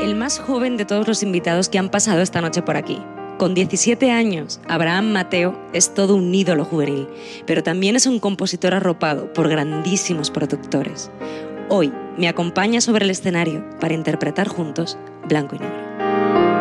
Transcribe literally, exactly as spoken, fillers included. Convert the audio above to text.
el más joven de todos los invitados que han pasado esta noche por aquí. Con diecisiete años, Abraham Mateo es todo un ídolo juvenil, pero también es un compositor arropado por grandísimos productores. Hoy me acompaña sobre el escenario para interpretar juntos Blanco y Negro.